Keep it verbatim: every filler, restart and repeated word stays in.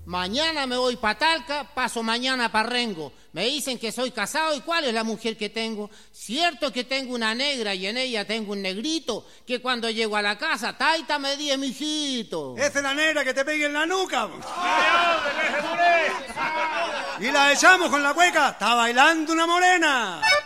Mañana me voy para Talca, paso mañana para Rengo. Me dicen que soy casado y cuál es la mujer que tengo. Cierto que tengo una negra y en ella tengo un negrito que cuando llego a la casa, taita me di, mijito. Esa es la negra que te pegue en la nuca. Y la echamos con la cueca, está bailando una morena.